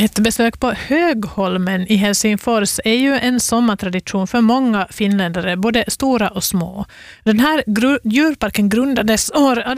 Ett besök på Högholmen i Helsingfors är ju en sommartradition för många finländare, både stora och små. Den här djurparken grundades år